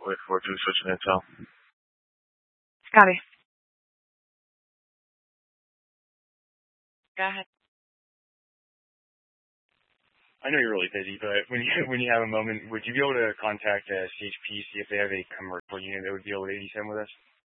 with 42 switching intel. Copy. Go ahead. I know you're really busy, but when you have a moment, would you be able to contact CHP, see if they have a commercial unit that would be able to 87 with us?